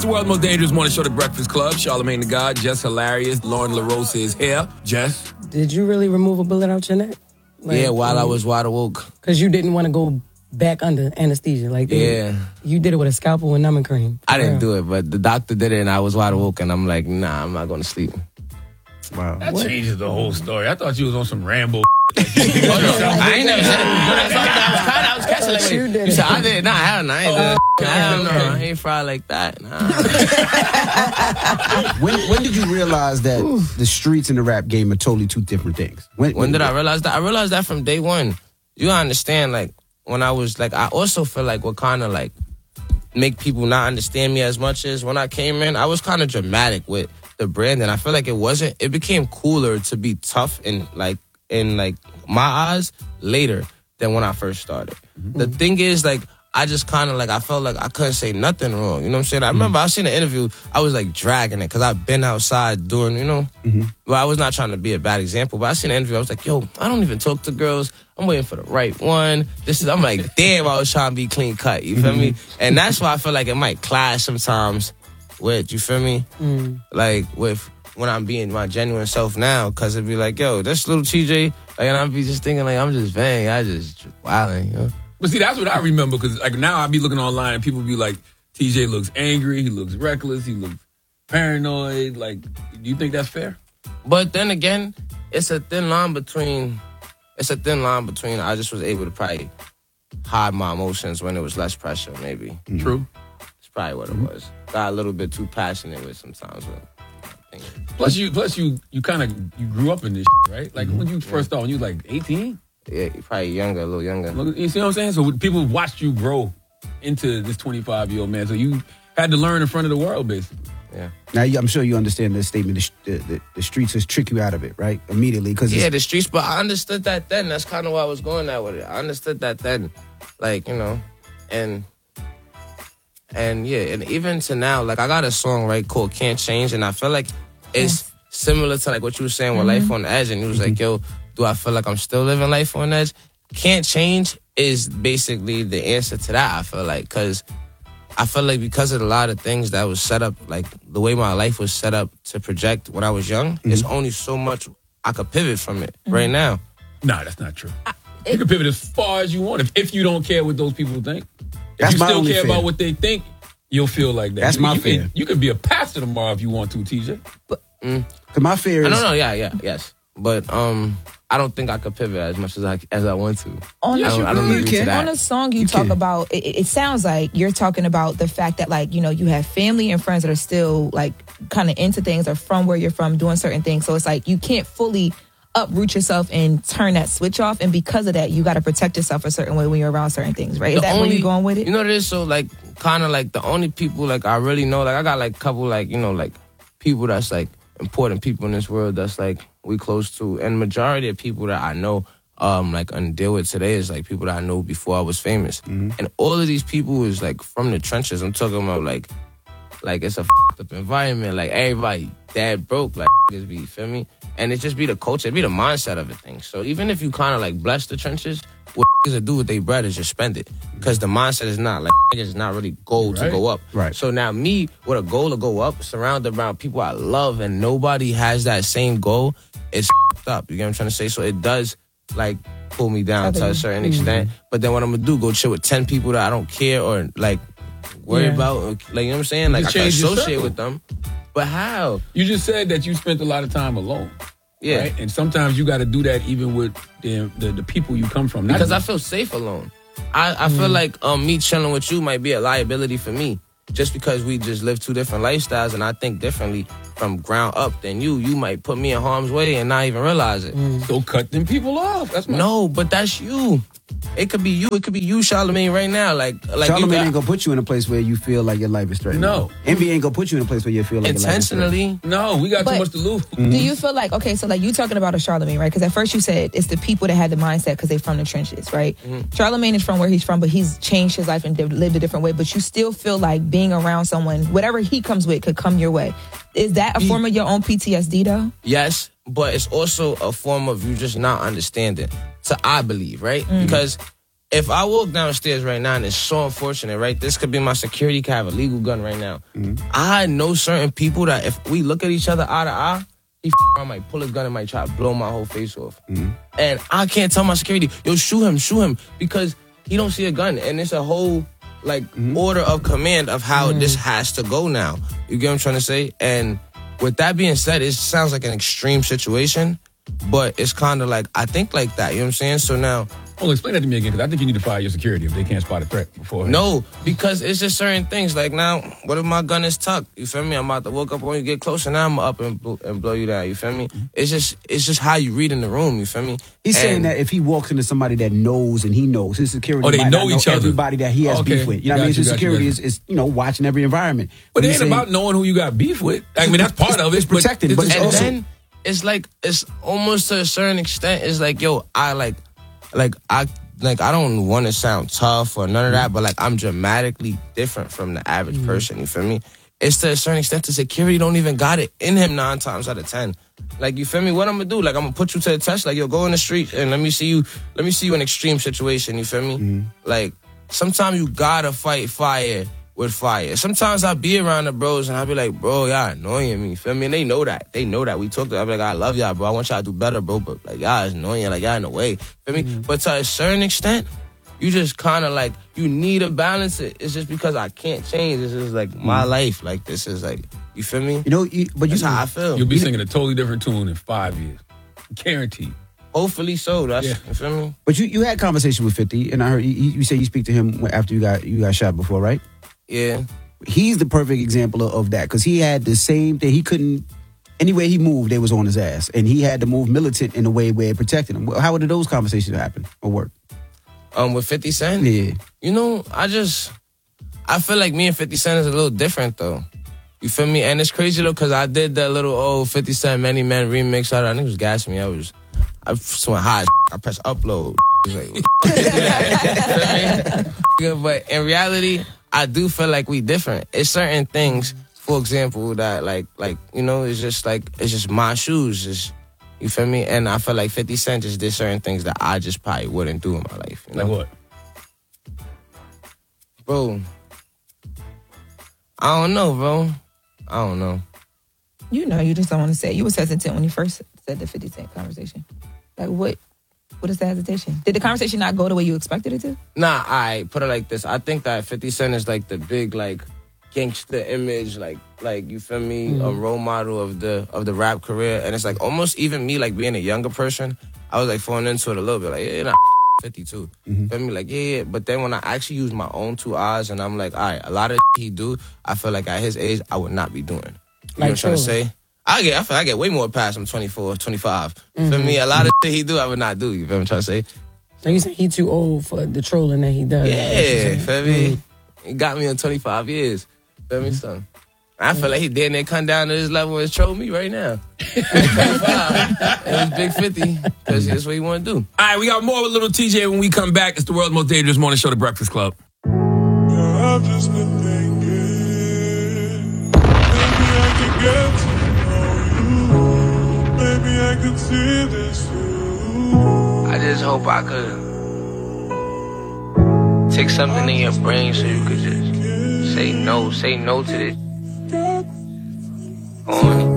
the world's most dangerous morning show, The Breakfast Club. Charlamagne the God, Jess Hilarious, Lauren LaRosa is here. Jess? Did you really remove a bullet out your neck? Yeah, while I was wide awake. Because you didn't want to go back under anesthesia. You did it with a scalpel and numbing cream. I didn't do it, but the doctor did it and I was wide awake and I'm like, nah, I'm not going to sleep. Wow. That changes the whole story. I thought you was on some Rambo. I ain't never said it. I was catching like You did You said it. I did. Nah, hell no. I ain't did it. Hell no. I ain't fried like that. Nah. When did you realize that the streets and the rap game are totally two different things? When did I realize that? I realized that from day one. You gotta understand, like, when I was, like, I also feel like what kind of, like, make people not understand me as much as when I came in, I was kind of dramatic with the brand, and I feel like it became cooler to be tough in my eyes later than when I first started. Mm-hmm. The thing is, like, I just kind of, like, I felt like I couldn't say nothing wrong. You know what I'm saying? I remember I seen an interview, I was, like, dragging it because I've been outside doing, you know. Mm-hmm. Well, I was not trying to be a bad example, but I seen an interview, I was like, yo, I don't even talk to girls. I'm waiting for the right one. I'm like, damn, I was trying to be clean cut. You feel me? And that's why I feel like it might clash sometimes with, you feel me? Like, with when I'm being my genuine self now, because it'd be like, yo, this little TJ, like, and I'd be just thinking, like, I'm just vain. I just wilding, you know? But see, that's what I remember, because like now I be looking online and people be like, TJ looks angry, he looks reckless, he looks paranoid. Like, do you think that's fair? But then again, it's a thin line between I just was able to probably hide my emotions when there was less pressure, maybe. Mm-hmm. True. It's probably what it was. Got a little bit too passionate with sometimes. Plus you kind of, you grew up in this shit, right? Like when you first started, when you was like 18? Yeah, probably younger, a little younger. You see what I'm saying? So people watched you grow into this 25-year-old man. So you had to learn in front of the world, basically. Yeah. Now, I'm sure you understand the statement, the streets has trick you out of it, right? Immediately. Yeah, the streets, but I understood that then. That's kind of why I was going at with it. I understood that then. Like, you know, and yeah, and even to now, like, I got a song, right, called Can't Change, and I feel like it's similar to, like, what you were saying with Life on the Edge, and you was like, yo, do I feel like I'm still living life on edge? Can't Change is basically the answer to that, I feel like, because I feel like because of a lot of things that was set up, like the way my life was set up to project when I was young, there's only so much I could pivot from it right now. Nah, that's not true. You can pivot as far as you want. If you don't care what those people think, that's if you still care fear. about what they think, you'll feel like that. That's my fear. You could be a pastor tomorrow if you want to, TJ. But my fear is... Yes. But I don't think I could pivot as much as I want to. On a song you talk about, it sounds like you're talking about the fact that, like, you know, you have family and friends that are still, like, kind of into things or from where you're from doing certain things. So it's like you can't fully uproot yourself and turn that switch off. And because of that, you got to protect yourself a certain way when you're around certain things, right? Is that where you're going with it? You know what it is? So, like, kind of like the only people, like, I really know, like, I got, like, a couple, like, you know, like, people that's, like, important people in this world that's, like, we close to. And majority of people that I know, like, and deal with today is, like, people that I know before I was famous. And all of these people is, like, from the trenches. I'm talking about, like it's a f***ed up environment. Like, everybody dad broke, like, just be, feel me? And it just be the culture, it be the mindset of the thing. So even if you kind of, like, bless the trenches, what to do with their bread is just spend it. Because the mindset is not, like, it's not really goal to go up. Right. So now me, with a goal to go up, surrounded around people I love, and nobody has that same goal, it's f***ed up. You get what I'm trying to say? So it does, like, pull me down to a certain extent. But then what I'm going to do, go chill with 10 people that I don't care or, like, worry about. Like, you know what I'm saying? Like, I can associate with them. But how? You just said that you spent a lot of time alone. Yeah. Right? And sometimes you got to do that even with the people you come from. Because I feel safe alone. I feel like me chilling with you might be a liability for me. Just because we just live two different lifestyles and I think differently from ground up than you might put me in harm's way and not even realize it. So cut them people off. No, but that's you. It could be you. It could be you, Charlamagne, right now. Like Charlamagne ain't gonna put you in a place where you feel like your life is threatened. No. Envy ain't gonna put you in a place where you feel like intentionally. Your life is no, we got too much to lose. Do you feel like, okay, so like you talking about a Charlamagne, right? Because at first you said it's the people that had the mindset because they're from the trenches, right? Charlamagne is from where he's from, but he's changed his life and lived a different way. But you still feel like being around someone, whatever he comes with, could come your way. Is that a form of your own PTSD, though? Yes, but it's also a form of you just not understanding. So I believe, right? Because if I walk downstairs right now, and it's so unfortunate, right? This could be my security could have a legal gun right now. I know certain people that if we look at each other eye to eye, I might pull his gun and might try to blow my whole face off. And I can't tell my security, yo, shoot him, because he don't see a gun. And it's a whole, like, order of command of how this has to go now. You get what I'm trying to say? And with that being said, it sounds like an extreme situation, but it's kind of like, I think like that, you know what I'm saying? So now... Well, explain that to me again, because I think you need to fire your security if they can't spot a threat beforehand. No, because it's just certain things. Like now, what if my gun is tucked? You feel me? I'm about to walk up on you, get closer, now I'm up and blow you down. You feel me? It's just how you read in the room. You feel me? He's saying that if he walks into somebody that knows and he knows, his security they might know not each other. Everybody that he has beef with. You know what I mean? His security is watching every environment. But it ain't about knowing who you got beef with. I mean, that's part of it. It's protecting. But and then it's like, it's almost to a certain extent, it's like, yo, I don't want to sound tough or none of that, but like I'm dramatically different from the average person, you feel me? It's to a certain extent the security don't even got it in him 9 times out of 10. Like, you feel me? What I'm gonna do? Like, I'm gonna put you to the test, like, yo, go in the street and let me see you in extreme situation, you feel me? Like, sometimes you gotta fight fire with fire. Sometimes I'll be around the bros and I'll be like, bro, y'all annoying me, you feel me? And they know that. We talk to them. I'll be like, I love y'all, bro. I want y'all to do better, bro. But like, y'all is annoying. Like, y'all in the way. Feel me? But to a certain extent, you just kind of like, you need to balance it. It's just because I can't change. This is like my life. Like, this is like, you feel me? That's how I feel. You'll be singing a totally different tune in 5 years. Guaranteed. Hopefully so. You feel me? But you had conversation with 50, and I heard you say you speak to him after you got shot before, right? Yeah. He's the perfect example of that, because he had the same thing. He couldn't, anywhere he moved, they was on his ass. And he had to move militant in a way where it protected him. How did those conversations happen or work? With 50 Cent? Yeah. You know, I feel like me and 50 Cent is a little different, though. You feel me? And it's crazy, though, because I did that little 50 Cent Many Men remix. I think it was gassing me. I went high as I pressed upload. Like, but in reality, I do feel like we different. It's certain things, for example, that like you know, it's just my shoes. You feel me? And I feel like 50 Cent just did certain things that I just probably wouldn't do in my life. You know? Like what? Bro, I don't know, bro. I don't know. You know, you just don't want to say it. You was hesitant when you first said the 50 Cent conversation. Like, what is the hesitation? Did the conversation not go the way you expected it to? Nah, I put it like this. I think that 50 Cent is like the big, like, gangster image, like you feel me, a role model of the rap career. And it's like almost even me, like being a younger person, I was like falling into it a little bit, like, yeah, 52. Feel me? Like, yeah. But then when I actually use my own 2 eyes and I'm like, all right, a lot of he do, I feel like at his age, I would not be doing. You know what I'm trying to say? I feel I get way more past him 24, 25. Feel me? A lot of shit he do, I would not do. You feel what I'm trying to say? So you say he too old for the trolling that he does? Yeah, feel me? He got me on 25 years. Feel me, son? I feel like he did and come down to this level and troll me right now. 25. And it's big 50, because that's what he want to do. All right, we got more with Little TJ when we come back. It's the world's most dangerous morning show, The Breakfast Club. I've just been thinking, maybe I could get to know you. Maybe I could see this through. I just hope I could take something in your brain so you could just say no to this. On